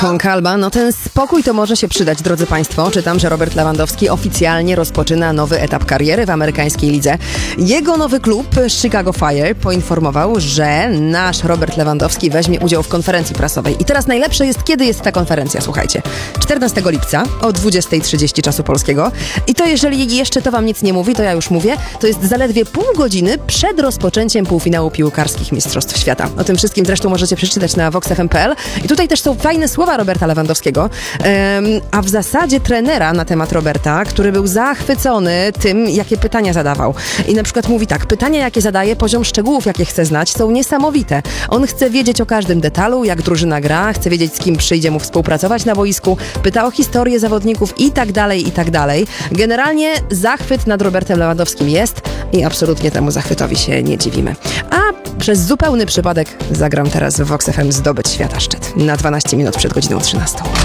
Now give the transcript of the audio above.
Kalba, no ten spokój to może się przydać, drodzy Państwo. Czytam, że Robert Lewandowski oficjalnie rozpoczyna nowy etap kariery w amerykańskiej lidze. Jego nowy klub Chicago Fire poinformował, że nasz Robert Lewandowski weźmie udział w konferencji prasowej. I teraz najlepsze jest, kiedy jest ta konferencja, słuchajcie. 14 lipca o 20:30 czasu polskiego. I to jeżeli jeszcze to wam nic nie mówi, to ja już mówię, to jest zaledwie pół godziny przed rozpoczęciem półfinału piłkarskich Mistrzostw Świata. O tym wszystkim zresztą możecie przeczytać na voxfm.pl. I tutaj też są fajne słowa Roberta Lewandowskiego, a w zasadzie trenera na temat Roberta, który był zachwycony tym, jakie pytania zadawał. I na przykład mówi tak: pytania, jakie zadaje, poziom szczegółów, jakie chce znać, są niesamowite. On chce wiedzieć o każdym detalu, jak drużyna gra, chce wiedzieć, z kim przyjdzie mu współpracować na boisku, pyta o historię zawodników i tak dalej, i tak dalej. Generalnie zachwyt nad Robertem Lewandowskim jest i absolutnie temu zachwytowi się nie dziwimy. A przez zupełny przypadek zagram teraz w Vox FM Zdobyć Świata Szczyt na 12 minut przed godziną 13.